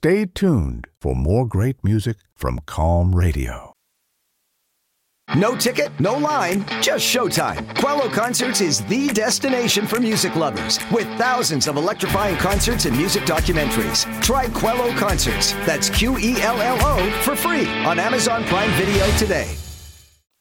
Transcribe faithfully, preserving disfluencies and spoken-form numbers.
Stay tuned for more great music from Calm Radio. No ticket, no line, just showtime. Quello Concerts is the destination for music lovers with thousands of electrifying concerts and music documentaries. Try Quello Concerts, that's Q E L L O, for free on Amazon Prime Video today.